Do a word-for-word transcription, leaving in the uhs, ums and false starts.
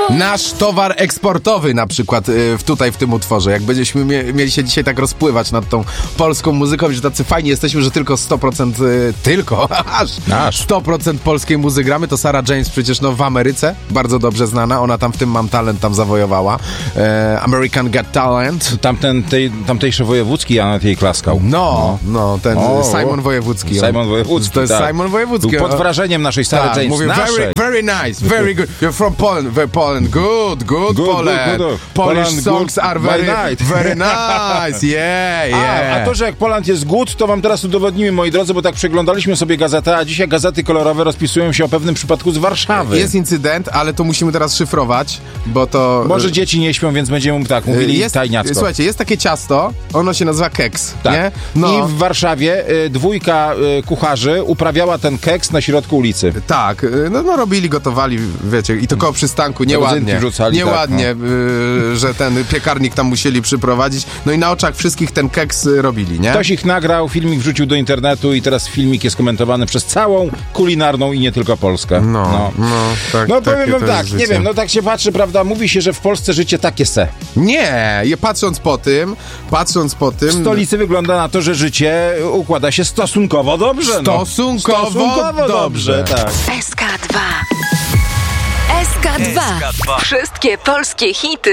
Nasz towar eksportowy na przykład y, tutaj w tym utworze. Jak będziemy mie- mieli się dzisiaj tak rozpływać nad tą polską muzyką, że tacy fajni jesteśmy, że tylko sto procent, y, tylko, aż Nasz. sto procent polskiej muzyki gramy, to Sarah James przecież no w Ameryce, bardzo dobrze znana, ona tam w tym Mam Talent tam zawojowała. E, American Got Talent. Tamten, tej, tamtejszy Wojewódzki, ja na tej klaskał. No, no, ten O, Simon Wojewódzki. Simon Wojewódzki, To jest tak. Simon Wojewódzki. Był pod wrażeniem naszej Sarah Tak, James. mówię, Naszej. very, very nice, very good. You're from Poland, very Poland, good, good, Good, Poland. good, good. Polish Poland, songs good, are by very, night. very nice, yeah, yeah. A, a to, że jak Poland jest good, to wam teraz udowodnimy, moi drodzy, bo tak przeglądaliśmy sobie gazetę, a dzisiaj gazety kolorowe rozpisują się o pewnym przypadku z Warszawy. Jest incydent, ale to musimy teraz szyfrować, bo to... Może dzieci nie śpią, więc będziemy mu tak mówili jest, tajniacko. Słuchajcie, jest takie ciasto, ono się nazywa keks, Tak. nie? No. I w Warszawie y, dwójka y, kucharzy uprawiała ten keks na środku ulicy. Tak, y, no, no robili, gotowali, wiecie, i to koło przystanku, nieładnie, Rodzynki wrzucali, nieładnie, tak, y, że ten piekarnik tam musieli przyprowadzić, no i na oczach wszystkich ten keks y, robili, nie? Ktoś ich nagrał, filmik wrzucił do internetu i teraz filmik jest komentowany przez całą kulinarną i nie tylko Polskę. No, no, no, tak, No takie powiem wam to tak, jest nie życie. wiem, no tak się patrzy, prawda, mówi się, że w Polsce życie takie se. Nie, je patrząc po tym, patrząc po tym... W stolicy wygląda na to, że życie układa się stosunkowo dobrze. No. Stosunkowo, Stosunkowo dobrze, dobrze. tak. S K dwa. S K dwa. Wszystkie polskie hity